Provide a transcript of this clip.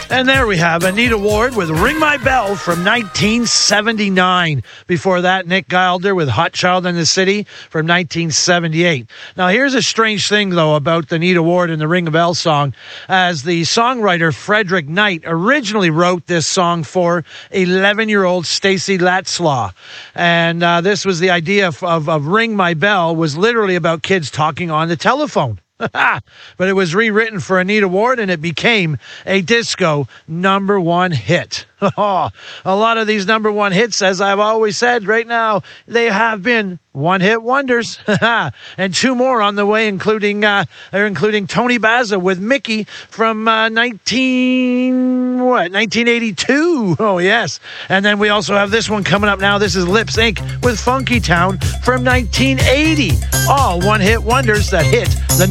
And there we have Anita Ward with Ring My Bell from 1979. Before that, Nick Gilder with Hot Child in the City from 1978. Now, here's a strange thing, though, about Anita Ward and the Ring a Bell song. As the songwriter Frederick Knight originally wrote this song for 11-year-old Stacy Latzlaw. And this was the idea of Ring My Bell was literally about kids talking on the telephone. But it was rewritten for Anita Ward, and it became a disco #1 hit. A lot of these #1 hits, as I've always said right now, they have been one-hit wonders. And two more on the way, including Tony Bazza with Mickey from 1982. Oh, yes. And then we also have this one coming up now. This is Lips Inc. with Funky Town from 1980. All one-hit wonders that hit the